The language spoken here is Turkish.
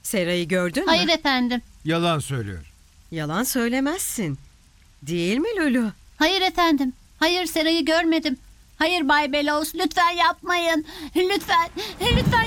Sera'yı gördün mü? Hayır efendim. Yalan söylüyor. Yalan söylemezsin. Değil mi Lulu? Hayır efendim. Hayır, Sera'yı görmedim. Hayır Bay Bellows, lütfen yapmayın. Lütfen, lütfen